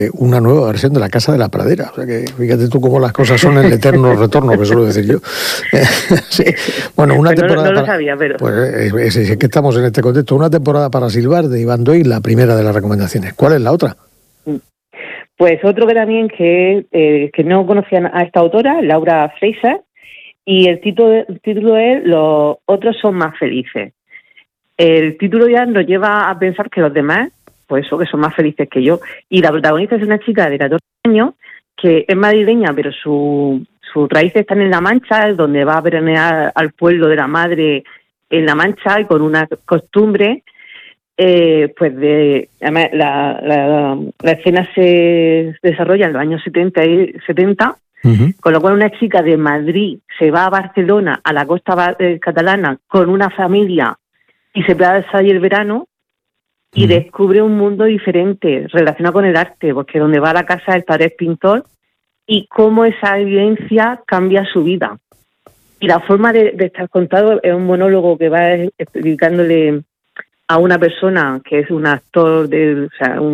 una nueva versión de La Casa de la Pradera. O sea que fíjate tú cómo las cosas son el eterno retorno, que suelo decir yo. Sí. Bueno, una temporada no lo sabía, pero... Pues es que estamos en este contexto. Una temporada para silbar de Iván Doig, la primera de las recomendaciones. ¿Cuál es la otra? Pues otro que también que no conocían a esta autora, Laura Fraser, y el título es Los otros son más felices. El título ya nos lleva a pensar que los demás, pues eso, que son más felices que yo. Y la protagonista es una chica de 14 años que es madrileña, pero sus raíces están en La Mancha, donde va a veranear al pueblo de la madre en La Mancha y con una costumbre, pues de... Además, la escena se desarrolla en los años 70. Uh-huh. Con lo cual una chica de Madrid se va a Barcelona, a la costa catalana, con una familia y se pasa ahí el verano y descubre un mundo diferente relacionado con el arte, porque donde va a la casa el padre es pintor y cómo esa vivencia cambia su vida. Y la forma de estar contado es un monólogo que va explicándole a una persona que es un actor del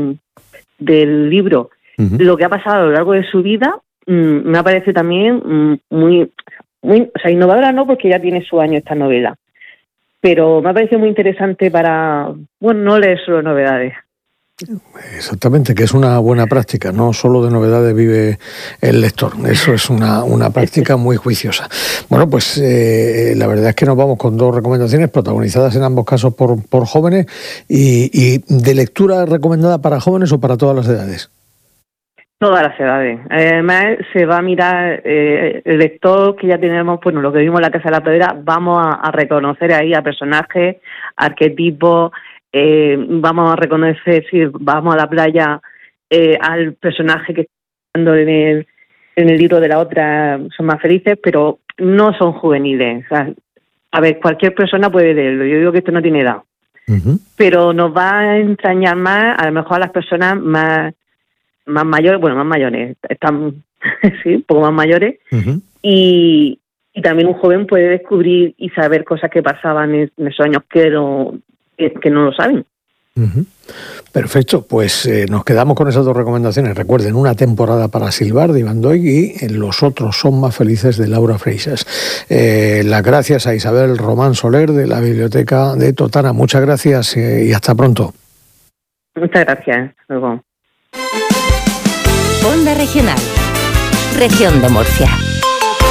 libro lo que ha pasado a lo largo de su vida. Me parece también muy, o sea, innovadora no, porque ya tiene su año esta novela, pero me parece muy interesante para, no leer solo novedades. Exactamente, que es una buena práctica, no solo de novedades vive el lector, eso es una práctica muy juiciosa. Bueno, pues la verdad es que nos vamos con dos recomendaciones protagonizadas en ambos casos por jóvenes y de lectura recomendada para jóvenes o para todas las edades. Todas las edades. Además, se va a mirar el lector que ya tenemos, pues lo que vimos en La Casa de la Pradera, vamos a reconocer ahí a personajes, arquetipos, vamos a reconocer, si vamos a la playa, al personaje que está hablando en el libro de la otra, son más felices, pero no son juveniles. O sea, a ver, cualquier persona puede leerlo, yo digo que esto no tiene edad. Uh-huh. Pero nos va a entrañar más, a lo mejor a las personas más mayores, están sí, un poco más mayores, uh-huh. y también un joven puede descubrir y saber cosas que pasaban en esos años que no lo saben. Uh-huh. Perfecto, pues nos quedamos con esas dos recomendaciones. Recuerden, Una temporada para silbar de Iván Doig y Los otros son más felices de Laura Fraser. Las gracias a Isabel Román Soler de la Biblioteca de Totana. Muchas gracias y hasta pronto. Muchas gracias. Luego. Onda Regional, Región de Murcia.